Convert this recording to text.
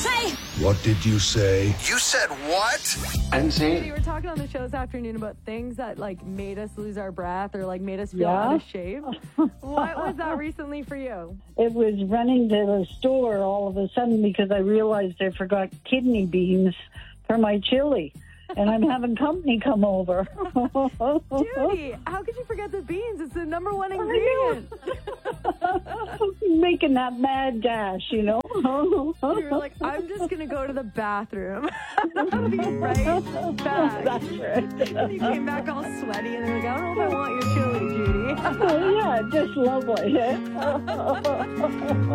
say? What did you say? You said what? I didn't say We it. were talking on the show this afternoon about things that like made us lose our breath or like made us feel out of shape. What was that recently for you? It was running to the store all of a sudden because I realized I forgot kidney beans for my chili. And I'm having company come over. Judy, how could you forget the beans? It's the number one ingredient. Making that mad dash, you know. You were like, I'm just going to go to the bathroom. I'll be right back. That's right. And you came back all sweaty and they're like, I don't know if I want your chili, Judy. Yeah, just lovely.